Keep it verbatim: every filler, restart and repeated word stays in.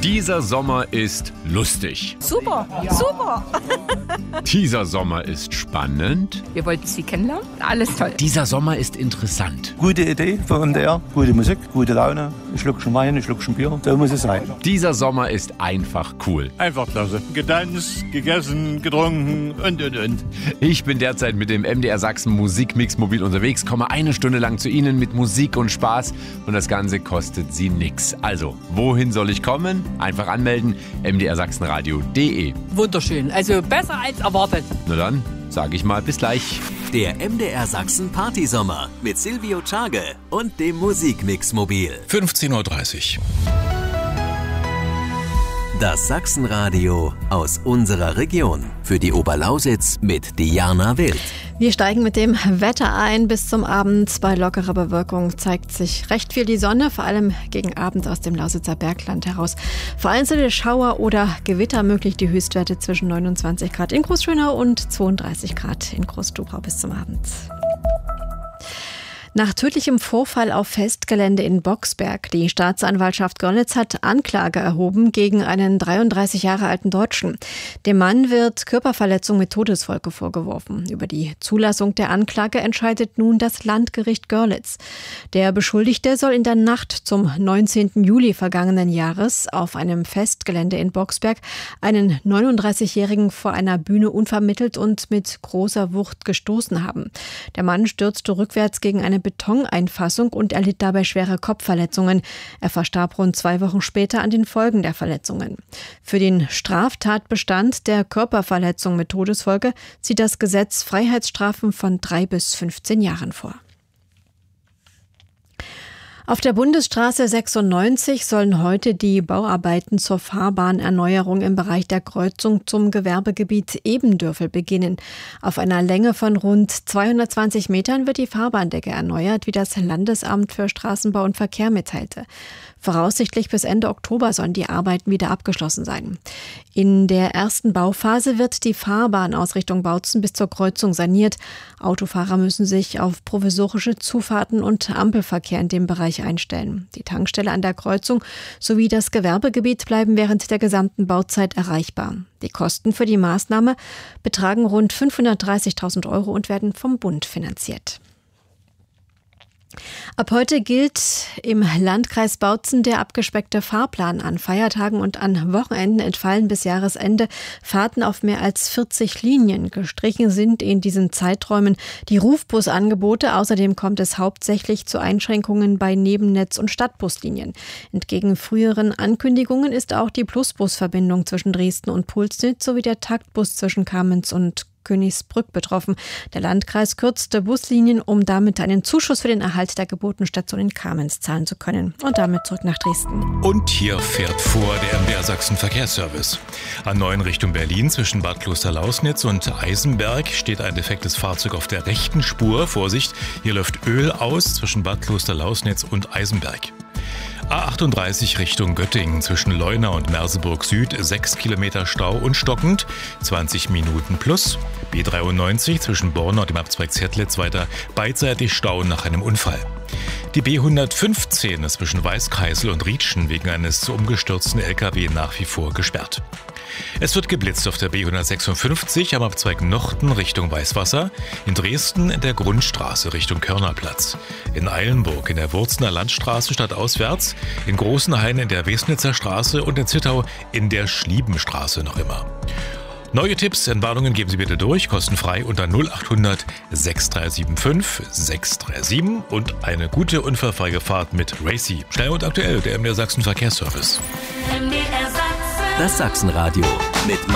Dieser Sommer ist lustig. Super, super. Dieser Sommer ist spannend. Wir wollten Sie kennenlernen. Alles toll. Dieser Sommer ist interessant. Gute Idee für M D R, gute Musik, gute Laune, ein Schluckchen Wein, ein Schluckchen Bier, so muss es sein. Dieser Sommer ist einfach cool. Einfach klasse. Getanzt, gegessen, getrunken und, und, und. Ich bin derzeit mit dem M D R Sachsen Musikmix mobil unterwegs, komme eine Stunde lang zu Ihnen mit Musik und Spaß und das Ganze kostet Sie nix. Also, wohin soll ich kommen? Einfach anmelden, m d r sachsenradio punkt d e. Wunderschön, also besser als erwartet. Na dann, sage ich mal bis gleich. Der M D R Sachsen Partysommer mit Silvio Czage und dem Musikmix mobil. fünfzehn Uhr dreißig. Das Sachsenradio aus unserer Region. Für die Oberlausitz mit Diana Wild. Wir steigen mit dem Wetter ein bis zum Abend. Bei lockerer Bewölkung zeigt sich recht viel die Sonne, vor allem gegen Abend aus dem Lausitzer Bergland heraus. Vereinzelte Schauer oder Gewitter möglich, die Höchstwerte zwischen neunundzwanzig Grad in Großschönau und zweiunddreißig Grad in Großdubau bis zum Abend. Nach tödlichem Vorfall auf Festgelände in Boxberg. Die Staatsanwaltschaft Görlitz hat Anklage erhoben gegen einen dreiunddreißig Jahre alten Deutschen. Dem Mann wird Körperverletzung mit Todesfolge vorgeworfen. Über die Zulassung der Anklage entscheidet nun das Landgericht Görlitz. Der Beschuldigte soll in der Nacht zum neunzehnten Juli vergangenen Jahres auf einem Festgelände in Boxberg einen neununddreißigjährigen vor einer Bühne unvermittelt und mit großer Wucht gestoßen haben. Der Mann stürzte rückwärts gegen eine Betoneinfassung und erlitt dabei schwere Kopfverletzungen. Er verstarb rund zwei Wochen später an den Folgen der Verletzungen. Für den Straftatbestand der Körperverletzung mit Todesfolge sieht das Gesetz Freiheitsstrafen von drei bis fünfzehn Jahren vor. Auf der Bundesstraße sechsundneunzig sollen heute die Bauarbeiten zur Fahrbahnerneuerung im Bereich der Kreuzung zum Gewerbegebiet Ebendörfel beginnen. Auf einer Länge von rund zweihundertzwanzig Metern wird die Fahrbahndecke erneuert, wie das Landesamt für Straßenbau und Verkehr mitteilte. Voraussichtlich bis Ende Oktober sollen die Arbeiten wieder abgeschlossen sein. In der ersten Bauphase wird die Fahrbahn aus Richtung Bautzen bis zur Kreuzung saniert. Autofahrer müssen sich auf provisorische Zufahrten und Ampelverkehr in dem Bereich einstellen. Die Tankstelle an der Kreuzung sowie das Gewerbegebiet bleiben während der gesamten Bauzeit erreichbar. Die Kosten für die Maßnahme betragen rund fünfhundertdreißigtausend Euro und werden vom Bund finanziert. Ab heute gilt im Landkreis Bautzen der abgespeckte Fahrplan. An Feiertagen und an Wochenenden entfallen bis Jahresende Fahrten auf mehr als vierzig Linien. Gestrichen sind in diesen Zeiträumen die Rufbusangebote. Außerdem kommt es hauptsächlich zu Einschränkungen bei Nebennetz- und Stadtbuslinien. Entgegen früheren Ankündigungen ist auch die Plusbusverbindung zwischen Dresden und Pulsnitz sowie der Taktbus zwischen Kamenz und Königsbrück betroffen. Der Landkreis kürzte Buslinien, um damit einen Zuschuss für den Erhalt der Gebotenstation in Kamenz zahlen zu können. Und damit zurück nach Dresden. Und hier fährt vor der M D R Sachsen Verkehrsservice. An neun Richtung Berlin zwischen Bad Klosterlausnitz und Eisenberg steht ein defektes Fahrzeug auf der rechten Spur. Vorsicht, hier läuft Öl aus zwischen Bad Klosterlausnitz und Eisenberg. A achtunddreißig Richtung Göttingen zwischen Leuna und Merseburg Süd, sechs Kilometer Stau und stockend, zwanzig Minuten plus. B dreiundneunzig zwischen Borna und dem Abzweig Zertlitz weiter beidseitig Stau nach einem Unfall. Die B hundertfünfzehn ist zwischen Weißkreisel und Rietschen wegen eines umgestürzten L K W nach wie vor gesperrt. Es wird geblitzt auf der B hundertsechsundfünfzig am Abzweig Nochten Richtung Weißwasser, in Dresden in der Grundstraße Richtung Körnerplatz, in Eilenburg in der Wurzner Landstraße stadtauswärts, in Großenhain in der Wesnitzer Straße und in Zittau in der Schliebenstraße noch immer. Neue Tipps, Entwarnungen geben Sie bitte durch, kostenfrei unter null achthundert sechs drei sieben fünf sechs drei sieben und eine gute unfallfreie Fahrt mit Racy. Schnell und aktuell, der M D R Sachsen Verkehrsservice. Das Sachsenradio mit